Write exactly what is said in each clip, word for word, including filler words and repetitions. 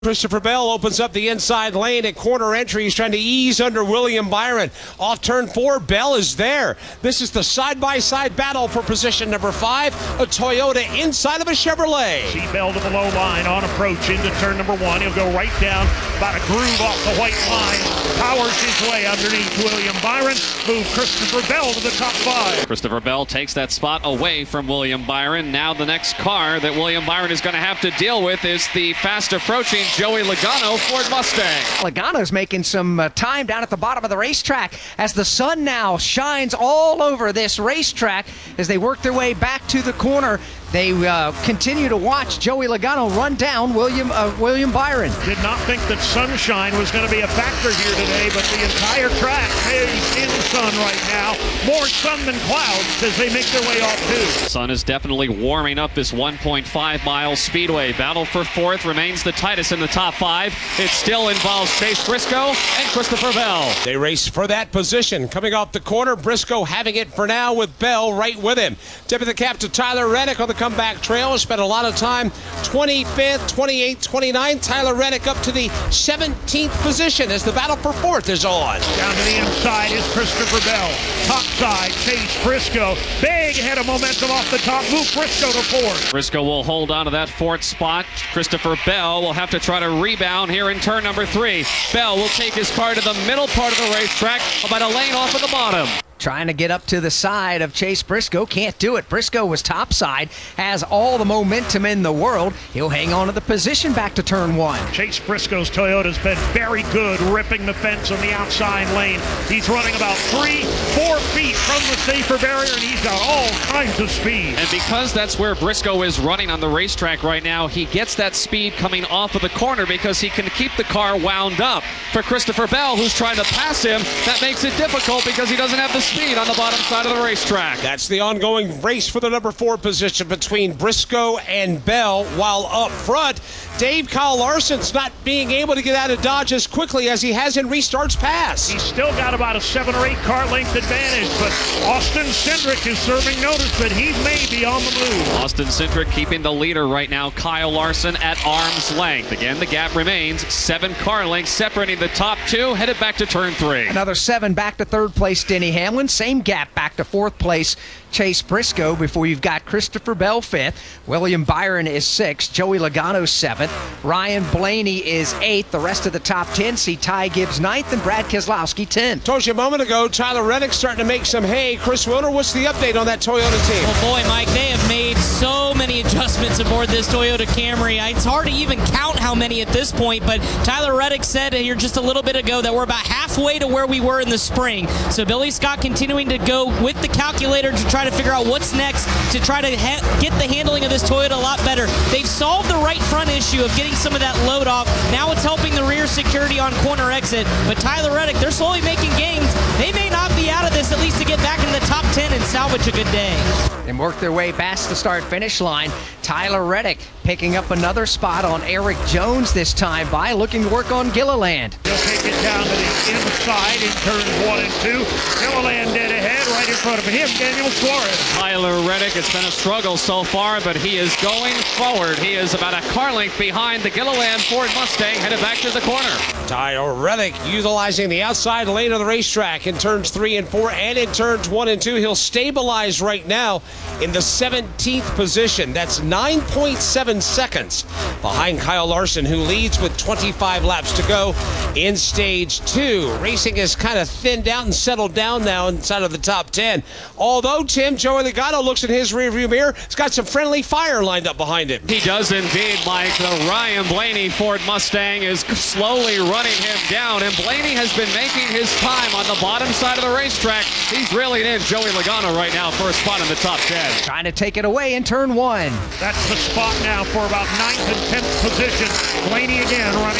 Christopher Bell opens up the inside lane at corner entry. He's trying to ease under William Byron. Off turn four, Bell is there. This is the side-by-side battle for position number five, a Toyota inside of a Chevrolet. See Bell to the low line on approach into turn number one. He'll go right down, about a groove off the white line. Powers his way underneath William Byron. Move Christopher Bell to the top five. Christopher Bell takes that spot away from William Byron. Now the next car that William Byron is going to have to deal with is the fast approaching Joey Logano Ford Mustang. Logano's making some uh, time down at the bottom of the racetrack as the sun now shines all over this racetrack as they work their way back to the corner. They uh, continue to watch Joey Logano run down William uh, William Byron. Did not think that sunshine was going to be a factor here today, but the entire track is in the sun right now. More sun than clouds as they make their way off too. Sun is definitely warming up this one point five mile speedway. Battle for fourth remains the tightest in the top five. It still involves Chase Briscoe and Christopher Bell. They race for that position. Coming off the corner, Briscoe having it for now with Bell right with him. Tip of the cap to Tyler Reddick on the comeback trail. Spent a lot of time. twenty-fifth, twenty-eighth, twenty-ninth. Tyler Reddick up to the seventeenth position as the battle for fourth is on. Down to the inside is Christopher Bell. Top side, Chase Briscoe. Big head of momentum off the top. Move Briscoe to fourth. Briscoe will hold on to that fourth spot. Christopher Bell will have to try to rebound here in turn number three. Bell will take his car to the middle part of the racetrack, about a lane off at the bottom. Trying to get up to the side of Chase Briscoe. Can't do it. Briscoe was topside, has all the momentum in the world. He'll hang on to the position back to turn one. Chase Briscoe's Toyota's been very good ripping the fence on the outside lane. He's running about three, four feet from the safer barrier, and he's got all kinds of speed. And because that's where Briscoe is running on the racetrack right now, he gets that speed coming off of the corner because he can keep the car wound up. For Christopher Bell, who's trying to pass him, that makes it difficult because he doesn't have the speed on the bottom side of the racetrack. That's the ongoing race for the number four position between Briscoe and Bell, while up front, Dave Kyle Larson's not being able to get out of Dodge as quickly as he has in restarts past. He's still got about a seven or eight car length advantage, but Austin Cindric is serving notice that he may be on the move. Austin Cindric keeping the leader right now, Kyle Larson at arm's length. Again, the gap remains seven car lengths separating the top two, headed back to turn three. Another seven back to third place, Denny Hamlin. Same gap back to fourth place, Chase Briscoe, before you've got Christopher Bell fifth. William Byron is sixth. Joey Logano seventh. Ryan Blaney is eighth. The rest of the top ten see Ty Gibbs ninth and Brad Keselowski tenth. Told you a moment ago, Tyler Reddick starting to make some hay. Chris Wilner, what's the update on that Toyota team? Well, boy, Mike, they have made so many adjustments aboard this Toyota Camry. It's hard to even count how many at this point, but Tyler Reddick said here just a little bit ago that we're about halfway to where we were in the spring. So Billy Scott continuing to go with the calculator to try to figure out what's next to try to ha- get the handling of this Toyota a lot better. They've solved the right front issue of getting some of that load off. Now it's helping the rear security on corner exit. But Tyler Reddick, they're slowly making gains. They may not be out of this, at least to get back in the top ten and salvage a good day. And work their way past the start-finish line. Tyler Reddick picking up another spot on Eric Jones this time by looking to work on Gilliland. He'll take it down to the inside in turns one and two. Gilliland dead ahead, right in front of him, Daniel Suarez. Tyler Reddick, it's been a struggle so far, but he is going forward. He is about a car length behind the Gilliland Ford Mustang, headed back to the corner. Tyler Reddick utilizing the outside lane of the racetrack in turns three and four and in turns one and two. He'll stabilize right now in the seventeenth position. That's nine point seven seconds behind Kyle Larson, who leads with twenty-five laps to go in stage two. Racing is kind of thinned out and settled down now inside of the top ten. Although, Tim, Joey Logano looks in his rearview mirror, he's got some friendly fire lined up behind him. He does indeed, Mike. The Ryan Blaney Ford Mustang is slowly running him down, and Blaney has been making his time on the bottom side of the racetrack. He's reeling in Joey Logano right now for a spot in the top ten. Trying to take it away in turn one. That's the spot now for about ninth and tenth position. Blaney again running middle of the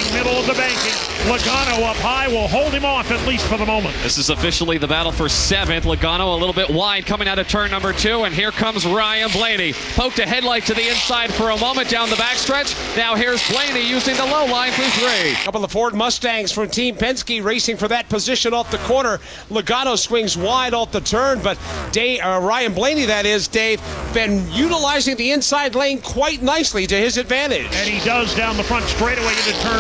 the banking. Logano up high will hold him off at least for the moment. This is officially the battle for seventh. Logano a little bit wide coming out of turn number two, and here comes Ryan Blaney. Poked a headlight to the inside for a moment down the backstretch. Now here's Blaney using the low line through three. A couple of Ford Mustangs from Team Penske racing for that position off the corner. Logano swings wide off the turn, but Dave, uh, Ryan Blaney, that is, Dave, been utilizing the inside lane quite nicely to his advantage. And he does down the front straightaway into turn